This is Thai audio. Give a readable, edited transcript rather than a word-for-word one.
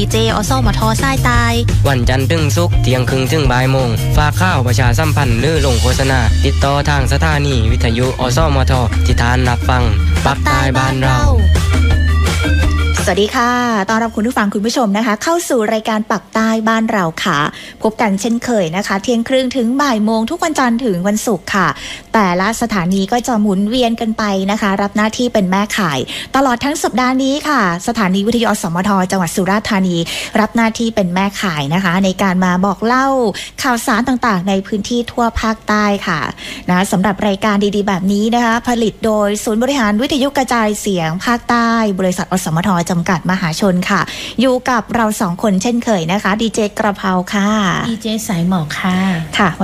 ดีเจอสมทสายใต้วันจันทร์ถึงศุกร์เที่ยงครึ่งถึงบ่ายโมงฝากข่าวประชาสัมพันธ์หรือลงโฆษณาติดต่อทางสถานีวิทยุอสมทที่ทานรับฟังปักใต้บ้านเราสวัสดีค่ะต้อนรับคุณผู้ฟังคุณผู้ชมนะคะเข้าสู่รายการปักใต้บ้านเราค่ะพบกันเช่นเคยนะคะเที่ยงครึ่งถึงบ่ายโมงทุกวันจันทร์ถึงวันศุกร์ค่ะแต่ละสถานีก็จะหมุนเวียนกันไปนะคะรับหน้าที่เป็นแม่ข่ายตลอดทั้งสัปดาห์นี้ค่ะสถานีวิทยุอสมทจังหวัดสุราษฎร์ธานีรับหน้าที่เป็นแม่ข่ายนะคะในการมาบอกเล่าข่าวสารต่างๆในพื้นที่ทั่วภาคใต้ค่ะนะสำหรับรายการดีๆแบบนี้นะคะผลิตโดยศูนย์บริหารวิทยุกระจายเสียงภาคใต้บริษัทอสมทจำกัดมหาชนค่ะอยู่กับเรา2คนเช่นเคยนะคะดีเจกระเพราค่ะดีเจสายหมอกค่ะค่ะ